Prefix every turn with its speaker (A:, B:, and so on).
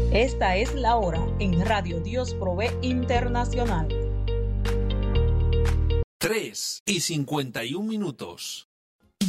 A: Esta es la hora en Radio Dios Provee Internacional.
B: 3:51.